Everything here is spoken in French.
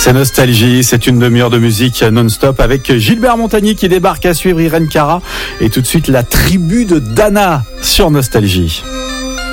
C'est Nostalgie, c'est une demi-heure de musique non-stop avec Gilbert Montagny qui débarque à suivre Irène Cara et tout de suite la tribu de Dana sur Nostalgie.